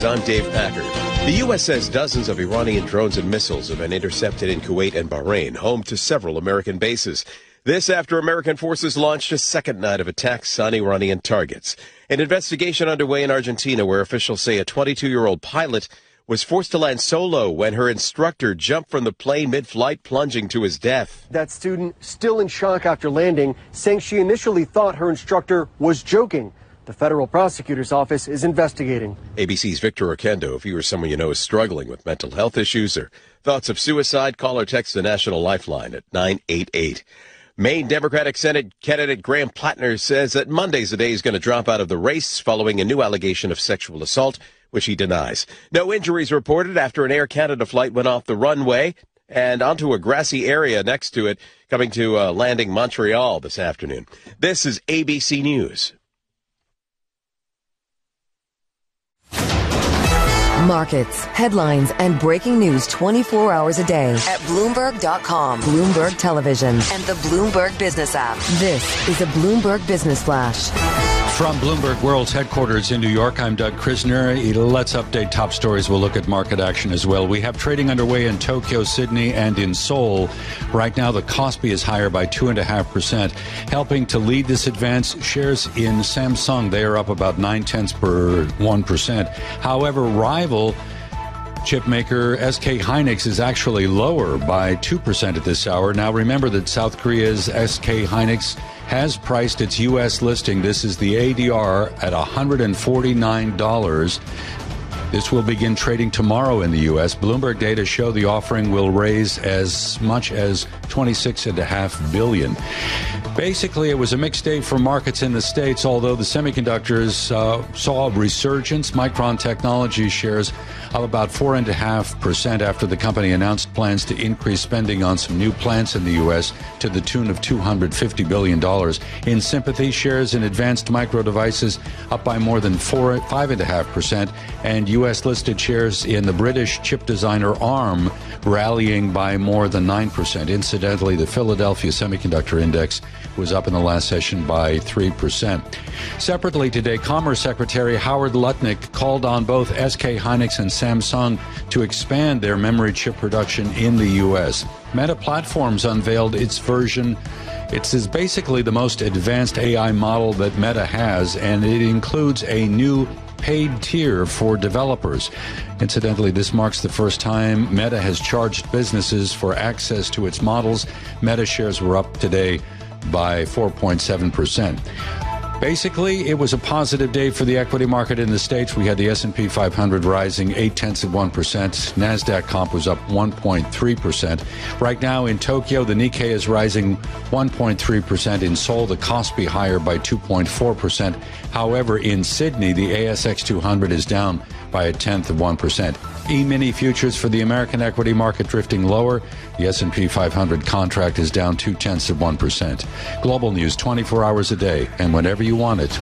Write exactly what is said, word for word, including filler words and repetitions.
I'm Dave Packer. The U S says dozens of Iranian drones and missiles have been intercepted in Kuwait and Bahrain, home to several American bases. This after American forces launched a second night of attacks on Iranian targets. An investigation underway in Argentina where officials say a twenty-two-year-old pilot was forced to land solo when her instructor jumped from the plane mid-flight, plunging to his death. That student still in shock after landing, saying she initially thought her instructor was joking. The federal prosecutor's office is investigating. A B C's Victor Oquendo, if you or someone you know is struggling with mental health issues or thoughts of suicide, call or text the National Lifeline at nine eight eight. Maine Democratic Senate candidate Graham Plattner says that Monday's the day he's going to drop out of the race following a new allegation of sexual assault, which he denies. No injuries reported after an Air Canada flight went off the runway and onto a grassy area next to it, coming to uh, landing Montreal this afternoon. This is A B C News. Markets, headlines, and breaking news twenty-four hours a day at Bloomberg dot com, Bloomberg Television, and the Bloomberg Business app. This is a Bloomberg Business Flash. From Bloomberg World's headquarters in New York, I'm Doug Krisner. Let's update top stories. We'll look at market action as well. We have trading underway in Tokyo, Sydney, and in Seoul. Right now, the Kospi is higher by two point five percent. Helping to lead this advance, shares in Samsung, they are up about nine tenths per one percent. However, rival chip maker S K Hynix is actually lower by two percent at this hour. Now, remember that South Korea's S K Hynix has priced its U S listing. This is the A D R at one hundred forty-nine dollars. This will begin trading tomorrow in the U S. Bloomberg data show the offering will raise as much as twenty-six point five billion dollars. Basically, it was a mixed day for markets in the States, although the semiconductors uh, saw a resurgence. Micron Technology shares up about four point five percent after the company announced plans to increase spending on some new plants in the U S to the tune of two hundred fifty billion dollars. In sympathy, shares in Advanced Micro Devices up by more than four, five point five percent, and U S-listed shares in the British chip designer ARM rallying by more than nine percent. Incidentally, the Philadelphia Semiconductor Index was up in the last session by three percent. Separately today, Commerce Secretary Howard Lutnick called on both S K Hynix and Samsung to expand their memory chip production in the U S. Meta Platforms unveiled its version. It is basically the most advanced A I model that Meta has, and it includes a new paid tier for developers. Incidentally, this marks the first time Meta has charged businesses for access to its models. Meta shares were up today by four point seven percent. Basically, it was a positive day for the equity market in the States. We had the S and P five hundred rising eight tenths of one percent. NASDAQ comp was up one point three percent. Right now in Tokyo, the Nikkei is rising one point three percent. In Seoul, the Kospi higher by two point four percent. However, in Sydney, the A S X two hundred is down by a tenth of one percent. E-mini futures for the American equity market drifting lower. The S and P five hundred contract is down two tenths of one percent. Global news twenty-four hours a day, and whenever you want it,